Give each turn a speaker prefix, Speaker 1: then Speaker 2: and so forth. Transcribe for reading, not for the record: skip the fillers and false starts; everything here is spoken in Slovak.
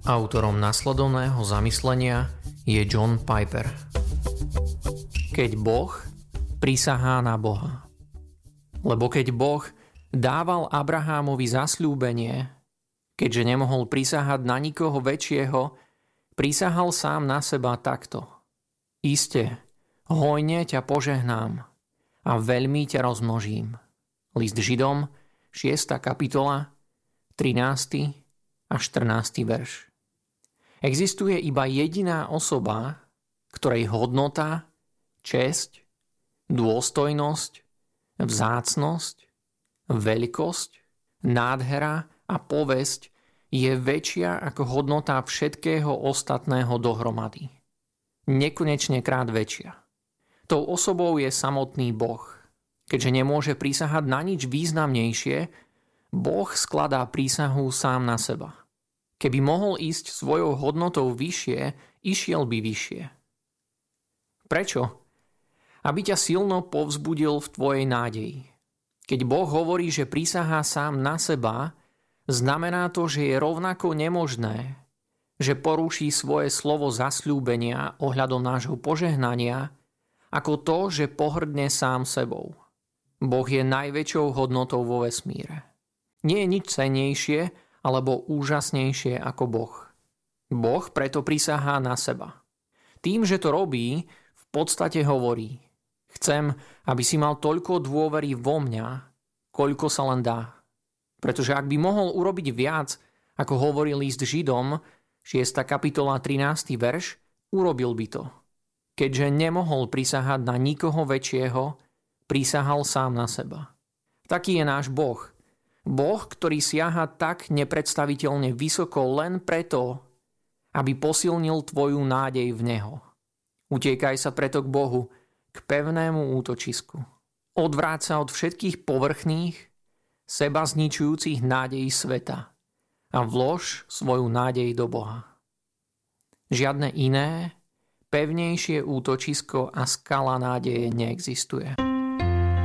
Speaker 1: Autorom nasledovného zamyslenia je John Piper. Keď Boh prisahá na Boha. Lebo keď Boh dával Abrahámovi zasľúbenie, keďže nemohol prisahať na nikoho väčšieho, prisahal sám na seba takto. Iste, hojne ťa požehnám a veľmi ťa rozmnožím. List Židom, 6. kapitola, 13. a 14. verš. Existuje iba jediná osoba, ktorej hodnota, česť, dôstojnosť, vzácnosť, veľkosť, nádhera a povesť je väčšia ako hodnota všetkého ostatného dohromady. Nekonečne krát väčšia. Tou osobou je samotný Boh. Keďže nemôže prisahať na nič významnejšie, Boh skladá prísahu sám na seba. Keby mohol ísť svojou hodnotou vyššie, išiel by vyššie. Prečo? Aby ťa silno povzbudil v tvojej nádeji. Keď Boh hovorí, že prisahá sám na seba, znamená to, že je rovnako nemožné, že poruší svoje slovo zasľúbenia ohľadom nášho požehnania, ako to, že pohrdne sám sebou. Boh je najväčšou hodnotou vo vesmíre. Nie je nič cennejšie alebo úžasnejšie ako Boh. Boh preto prisahá na seba. Tým, že to robí, v podstate hovorí: chcem, aby si mal toľko dôvery vo mňa, koľko sa len dá. Pretože ak by mohol urobiť viac, ako hovorí list Židom, 6. kapitola 13. verš, urobil by to. Keďže nemohol prisahať na nikoho väčšieho, prisahal sám na seba. Taký je náš Boh. Boh, ktorý siaha tak nepredstaviteľne vysoko len preto, aby posilnil tvoju nádej v Neho. Utiekaj sa preto k Bohu, k pevnému útočisku. Odvráť sa od všetkých povrchných, seba zničujúcich nádejí sveta a vlož svoju nádej do Boha. Žiadne iné, pevnejšie útočisko a skala nádeje neexistuje.